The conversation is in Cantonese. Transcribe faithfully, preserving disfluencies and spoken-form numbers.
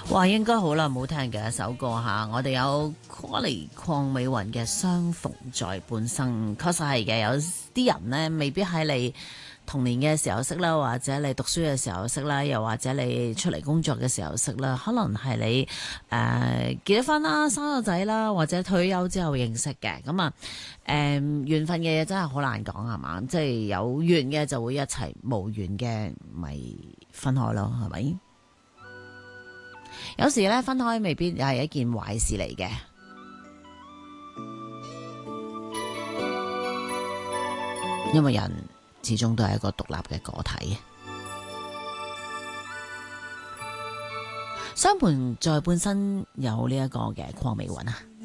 哇，應該好耐冇聽嘅一首歌吓，我哋有 Colly 鄺美雲嘅相逢在半生，確實係嘅。有啲人呢，未必喺你童年嘅時候識啦，或者你讀書嘅時候識啦，又或者你出嚟工作嘅時候識啦，可能係你誒、呃、結咗婚啦、生咗仔啦，或者退休之後認識嘅。咁啊，誒、呃、緣分嘅嘢真係好難講係嘛，即係有緣嘅就會一齊，無緣嘅咪分開咯，係咪？有時咧分開未必係一件壞事嚟嘅，因為人始終都係一個獨立嘅個體。相伴在半生有呢一個嘅鄺美雲啊。